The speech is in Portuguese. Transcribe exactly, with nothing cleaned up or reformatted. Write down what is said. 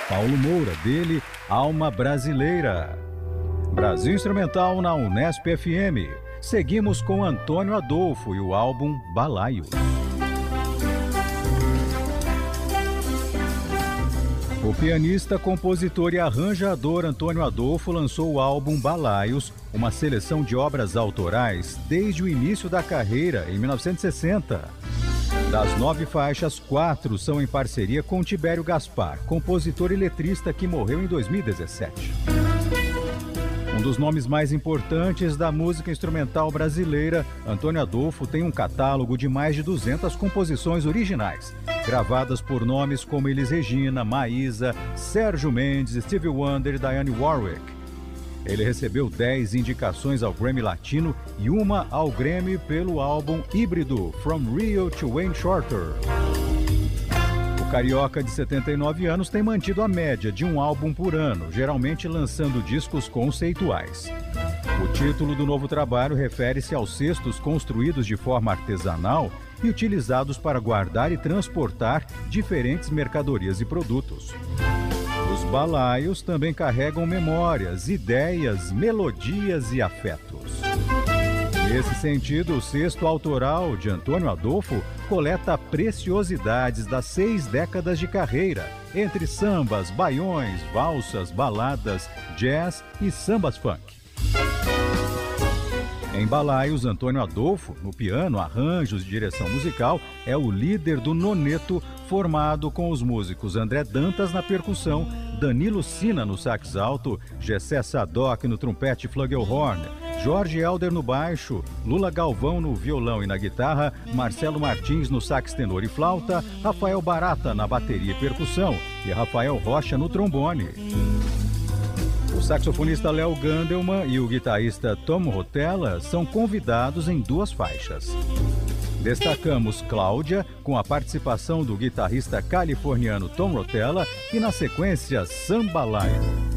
Paulo Moura, dele, Alma Brasileira. Brasil Instrumental na Unesp F M. Seguimos com Antônio Adolfo e o álbum Balaios. O pianista, compositor e arranjador Antônio Adolfo lançou o álbum Balaios, uma seleção de obras autorais desde o início da carreira, em mil novecentos e sessenta. Das nove faixas, quatro são em parceria com Tibério Gaspar, compositor e letrista que morreu em dois mil e dezessete. Um dos nomes mais importantes da música instrumental brasileira, Antônio Adolfo tem um catálogo de mais de duzentas composições originais, gravadas por nomes como Elis Regina, Maísa, Sérgio Mendes, Stevie Wonder e Dionne Warwick. Ele recebeu dez indicações ao Grammy Latino e uma ao Grammy pelo álbum híbrido From Rio to Wayne Shorter. O carioca de setenta e nove anos tem mantido a média de um álbum por ano, geralmente lançando discos conceituais. O título do novo trabalho refere-se aos cestos construídos de forma artesanal e utilizados para guardar e transportar diferentes mercadorias e produtos. Os balaios também carregam memórias, ideias, melodias e afetos. Nesse sentido, o cesto autoral de Antônio Adolfo coleta preciosidades das seis décadas de carreira, entre sambas, baiões, valsas, baladas, jazz e sambas funk. Em Balaios, Antônio Adolfo, no piano, arranjos e direção musical, é o líder do noneto, formado com os músicos André Dantas na percussão, Danilo Sina no sax alto, Gessé Sadoc no trompete e flugelhorn, Jorge Helder no baixo, Lula Galvão no violão e na guitarra, Marcelo Martins no sax tenor e flauta, Rafael Barata na bateria e percussão e Rafael Rocha no trombone. O saxofonista Léo Gandelman e o guitarrista Tom Rotella são convidados em duas faixas. Destacamos Cláudia, com a participação do guitarrista californiano Tom Rotella, e na sequência Sambalaio.